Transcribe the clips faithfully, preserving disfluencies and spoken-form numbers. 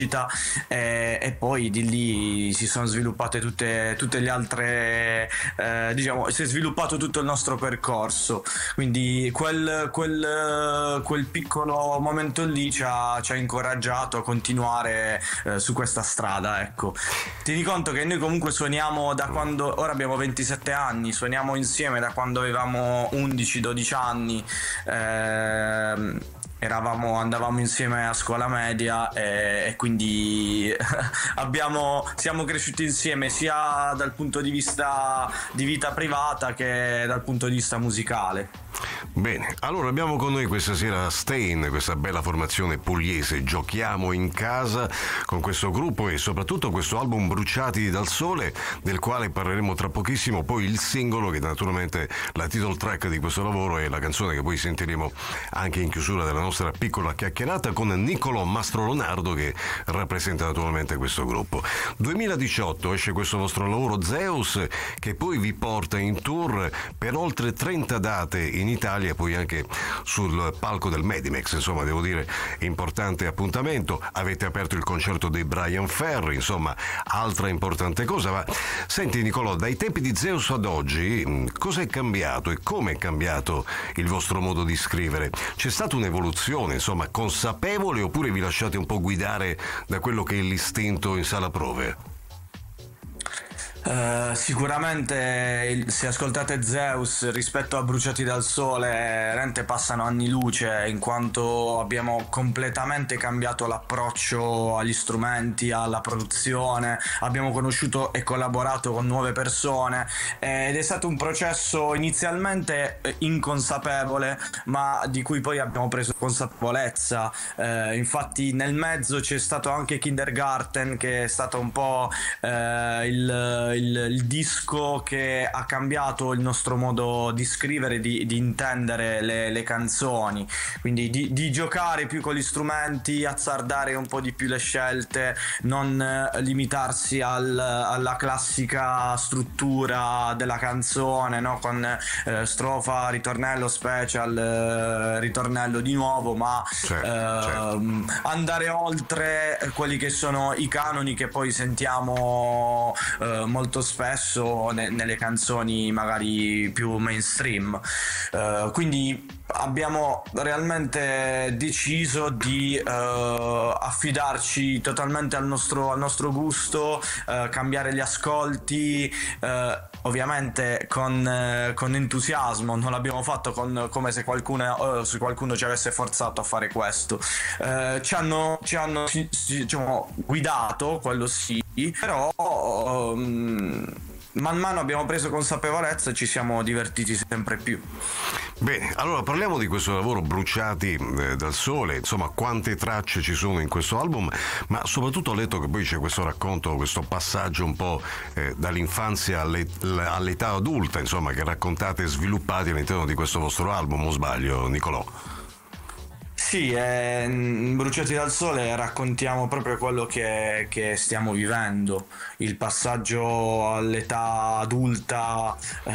e, e poi di lì si sono sviluppate tutte, tutte le altre, eh, diciamo, si è sviluppato tutto il nostro percorso, quindi quel, quel, quel piccolo momento lì ci ha, ci ha incoraggiato a continuare eh, su questa strada, ecco. Tieni conto che noi comunque suoniamo da quando, ora abbiamo ventisette anni, suoniamo insieme da quando avevamo undici dodici anni, ehm, Eravamo, andavamo insieme a scuola media e, e quindi abbiamo, siamo cresciuti insieme sia dal punto di vista di vita privata che dal punto di vista musicale. Bene, allora abbiamo con noi questa sera Stain, questa bella formazione pugliese. Giochiamo in casa con questo gruppo e soprattutto questo album Bruciati dal Sole, del quale parleremo tra pochissimo. Poi il singolo, che naturalmente la title track di questo lavoro, è la canzone che poi sentiremo anche in chiusura della nostra piccola chiacchierata con Nicolò Mastrolonardo, che rappresenta naturalmente questo gruppo. duemiladiciotto esce questo vostro lavoro Zeus, che poi vi porta in tour per oltre trenta date in Italia e poi anche sul palco del Medimex. Insomma, devo dire, importante appuntamento. Avete aperto il concerto dei Brian Ferry, insomma, altra importante cosa. Ma senti Nicolò, dai tempi di Zeus ad oggi cosa è cambiato e come è cambiato il vostro modo di scrivere? C'è stata un'evoluzione, insomma, consapevole, oppure vi lasciate un po' guidare da quello che è l'istinto in sala prove? Uh, sicuramente il, se ascoltate Zeus rispetto a Bruciati dal Sole, veramente passano anni luce, in quanto abbiamo completamente cambiato l'approccio agli strumenti, alla produzione, abbiamo conosciuto e collaborato con nuove persone ed è stato un processo inizialmente inconsapevole, ma di cui poi abbiamo preso consapevolezza. Uh, infatti nel mezzo c'è stato anche Kindergarten, che è stato un po' uh, il Il, il disco che ha cambiato il nostro modo di scrivere, di, di intendere le, le canzoni, quindi di, di giocare più con gli strumenti, azzardare un po' di più le scelte, non eh, limitarsi al, alla classica struttura della canzone, no? Con eh, strofa, ritornello, special, eh, ritornello di nuovo, ma certo, eh, certo. andare oltre quelli che sono i canoni che poi sentiamo eh, molto spesso ne- nelle canzoni magari più mainstream. Uh, quindi abbiamo realmente deciso di uh, affidarci totalmente al nostro, al nostro gusto, uh, cambiare gli ascolti, uh, ovviamente con, uh, con entusiasmo. Non l'abbiamo fatto con, come se qualcuno, uh, se qualcuno ci avesse forzato a fare questo. Uh, ci hanno, ci hanno ci, ci, diciamo, guidato, quello sì, però um, man mano abbiamo preso consapevolezza e ci siamo divertiti sempre più. Bene, allora parliamo di questo lavoro Bruciati eh, dal Sole, insomma, quante tracce ci sono in questo album, ma soprattutto ho letto che poi c'è questo racconto, questo passaggio un po' eh, dall'infanzia alle, all'età adulta, insomma, che raccontate e sviluppate all'interno di questo vostro album, o sbaglio, Nicolò? Sì, eh, in Bruciati dal Sole raccontiamo proprio quello che, che stiamo vivendo, il passaggio all'età adulta,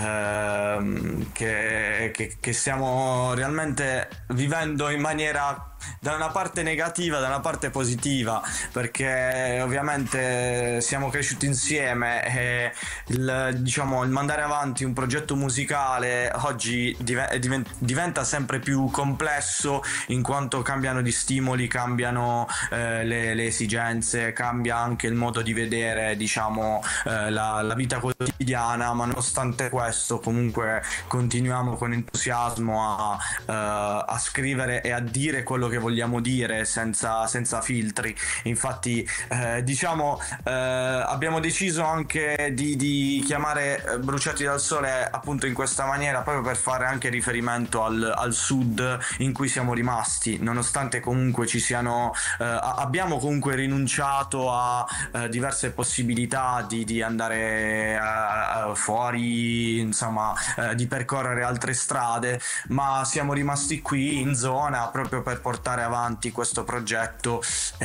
ehm, che, che, che stiamo realmente vivendo in maniera da una parte negativa, da una parte positiva, perché ovviamente siamo cresciuti insieme e il, diciamo, il mandare avanti un progetto musicale oggi div- diventa sempre più complesso, in quanto cambiano gli stimoli, cambiano eh, le, le esigenze, cambia anche il modo di vedere, diciamo, eh, la, la vita quotidiana, ma nonostante questo comunque continuiamo con entusiasmo a, uh, a scrivere e a dire quello che vogliamo dire senza, senza filtri. Infatti eh, diciamo eh, abbiamo deciso anche di, di chiamare Bruciati dal Sole appunto in questa maniera, proprio per fare anche riferimento al, al sud in cui siamo rimasti, nonostante comunque ci siano eh, abbiamo comunque rinunciato a eh, diverse possibilità di, di andare eh, fuori, insomma eh, di percorrere altre strade, ma siamo rimasti qui in zona proprio per portare avanti questo progetto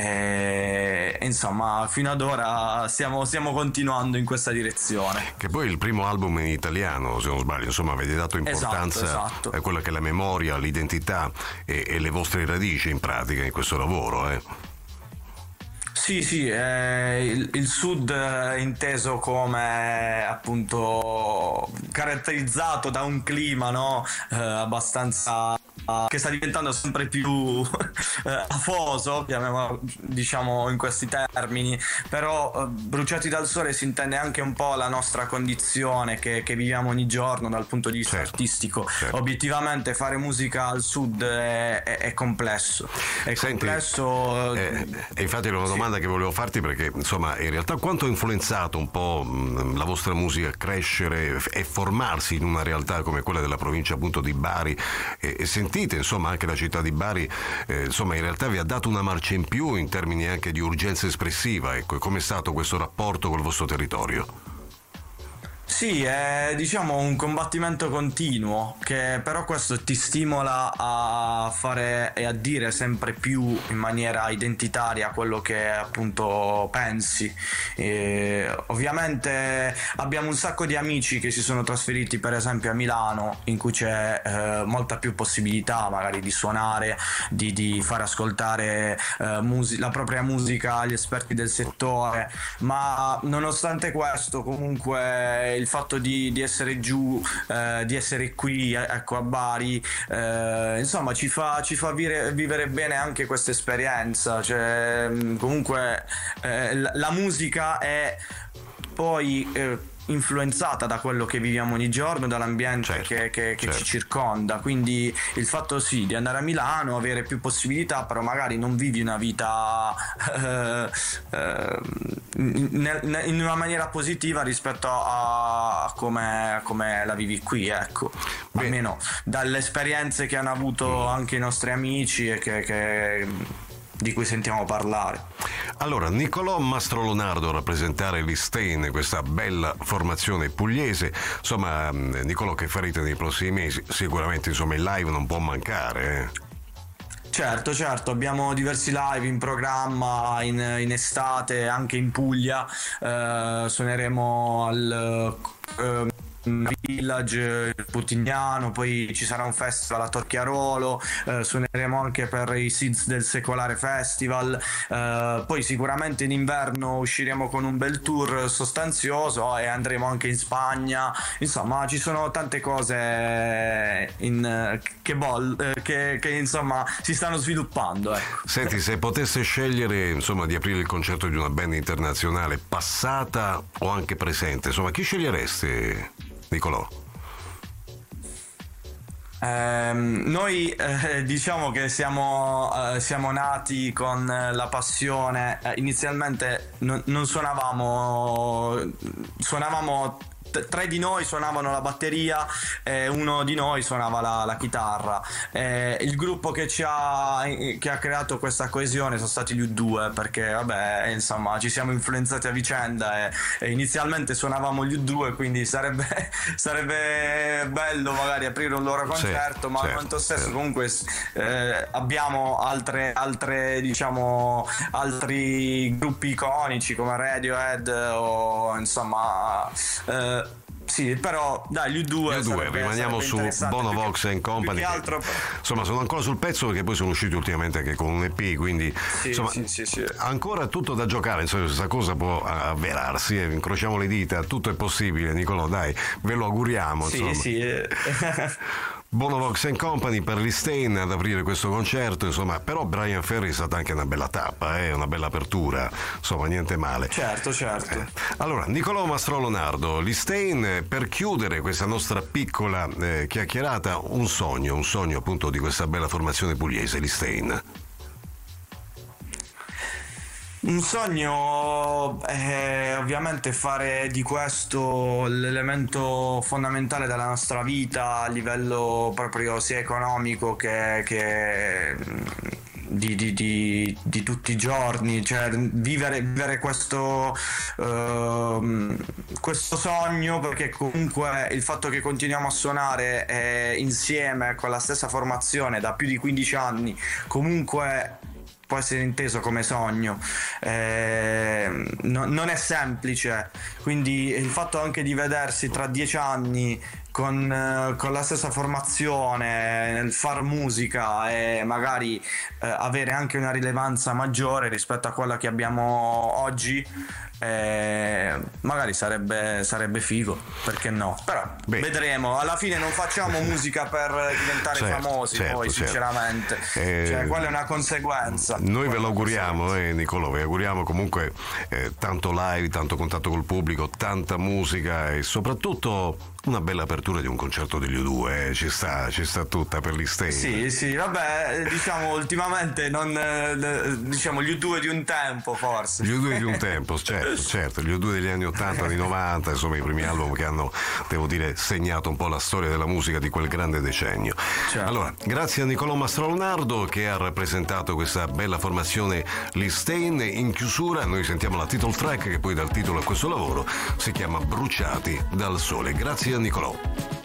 e, insomma fino ad ora stiamo, stiamo continuando in questa direzione, che poi è il primo album in italiano, se non sbaglio. Insomma, avete dato importanza esatto, esatto. a quella che è la memoria, l'identità e, e le vostre radici in pratica in questo lavoro, eh. Sì, sì, eh, il, il sud eh, inteso come appunto caratterizzato da un clima, no? Eh, abbastanza che sta diventando sempre più eh, afoso, chiamiamolo, diciamo in questi termini, però eh, bruciati dal sole si intende anche un po' la nostra condizione che, che viviamo ogni giorno dal punto di vista Certo, artistico. certo. Obiettivamente fare musica al sud è, è- è complesso, è Senti, complesso. eh, e infatti era una Sì. domanda che volevo farti perché insomma in realtà quanto ha influenzato un po' mh, la vostra musica a crescere f- e formarsi in una realtà come quella della provincia appunto di Bari e, e sentite insomma anche la città di Bari eh, insomma in realtà vi ha dato una marcia in più in termini anche di urgenza espressiva, ecco, e com'è stato questo rapporto col vostro territorio? Sì, è diciamo un combattimento continuo che però questo ti stimola a fare e a dire sempre più in maniera identitaria quello che appunto pensi. E, ovviamente abbiamo un sacco di amici che si sono trasferiti per esempio a Milano in cui c'è eh, molta più possibilità magari di suonare, di, di far ascoltare eh, musi- la propria musica agli esperti del settore, ma nonostante questo comunque il fatto di, di essere giù, eh, di essere qui, eh, ecco, a Bari, eh, insomma, ci fa, ci fa vivere, vivere bene anche questa esperienza. Cioè, mh, comunque, eh, la, la musica è poi eh, influenzata da quello che viviamo ogni giorno, dall'ambiente Certo, che, che- che certo. ci circonda. Quindi il fatto sì di andare a Milano, avere più possibilità, però magari non vivi una vita eh, eh, in, in una maniera positiva rispetto a, a come, come la vivi qui, ecco. Beh. Almeno dalle esperienze che hanno avuto anche i nostri amici e che, che- di cui sentiamo parlare. Allora, Nicolò Mastrolonardo a rappresentare l'Istein, questa bella formazione pugliese. Insomma, mh, Nicolò, che farete nei prossimi mesi? Sicuramente, insomma, il live non può mancare. eh. Certo, certo, abbiamo diversi live in programma in, in estate, anche in Puglia. Eh, suoneremo al eh, Village Putignano, poi ci sarà un festival a Torchiarolo, eh, suoneremo anche per i Seeds del Secolare Festival, eh, poi sicuramente in inverno usciremo con un bel tour sostanzioso e andremo anche in Spagna. Insomma, ci sono tante cose in, che, bol, eh, che, che insomma si stanno sviluppando, ecco. Senti, se potesse scegliere, insomma, di aprire il concerto di una band internazionale passata o anche presente, insomma, chi sceglieresti, Nicolò? Ehm, noi eh, diciamo che siamo, eh, siamo nati con eh, la passione. Eh, inizialmente non, non suonavamo, suonavamo. t- Tre di noi suonavano la batteria e uno di noi suonava la, la chitarra. Eh, il gruppo che ci ha, che ha creato questa coesione sono stati gli U due, perché vabbè, insomma, ci siamo influenzati a vicenda e, e inizialmente suonavamo gli U due, quindi sarebbe, sarebbe bello magari aprire un loro concerto, ma al certo, momento stesso certo. comunque eh, abbiamo altre, altre diciamo altri gruppi iconici come Radiohead o insomma eh, sì, però dai, gli U due, Gli U due, sarebbe- rimaniamo sarebbe su interessante, Bono più che- Vox and Company. più che che- altro insomma, sono ancora sul pezzo perché poi sono usciti ultimamente anche con un E P, quindi sì, insomma, sì, sì, sì. ancora tutto da giocare. Insomma, questa cosa può avverarsi, eh, incrociamo le dita, tutto è possibile, Nicolò, dai, ve lo auguriamo. Sì, insomma. sì, eh. Bono Vox and Company per l'Istein ad aprire questo concerto, insomma, però Brian Ferry è stata anche una bella tappa, eh, una bella apertura, insomma, niente male. certo, certo. Allora, Nicolò Mastrolonardo, l'Istein, per chiudere questa nostra piccola eh, chiacchierata, un sogno, un sogno appunto di questa bella formazione pugliese, l'Istein. Un sogno è ovviamente fare di questo l'elemento fondamentale della nostra vita a livello proprio sia economico che, che mh, di, di- di- di tutti i giorni, cioè vivere, vivere questo, ehm, questo sogno, perché comunque il fatto che continuiamo a suonare eh, insieme con la stessa formazione da più di quindici anni comunque può essere inteso come sogno. Eh, no- non è semplice, quindi il fatto anche di vedersi tra dieci anni con, eh, con la stessa formazione, nel far musica e magari eh, avere anche una rilevanza maggiore rispetto a quella che abbiamo oggi, eh, magari sarebbe, sarebbe figo, perché no? Però Beh. vedremo. Alla fine non facciamo musica per diventare Certo, famosi, certo, poi certo. sinceramente, Eh, cioè quella è una conseguenza. Noi ve lo auguriamo, eh, Nicolò, vi auguriamo comunque eh, tanto live, tanto contatto col pubblico, tanta musica e soprattutto una bella apertura di un concerto degli U due, eh. ci sta, ci sta tutta per gli Stay. Sì, sì, vabbè, diciamo ultimamente non eh, diciamo gli U due di un tempo forse. Gli U due di un tempo, certo, certo, gli U due degli anni ottanta, anni novanta, insomma i primi album che hanno, devo dire, segnato un po' la storia della musica di quel grande decennio. Certo. Allora, grazie a Nicolò Mastronardo che ha rappresentato questa bella formazione Listein. In chiusura noi sentiamo la title track che poi dà il titolo a questo lavoro, si chiama Bruciati dal sole. Grazie a Nicolò.